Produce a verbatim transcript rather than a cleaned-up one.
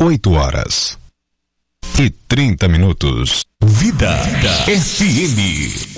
oito horas e trinta minutos. Vida, Vida F M.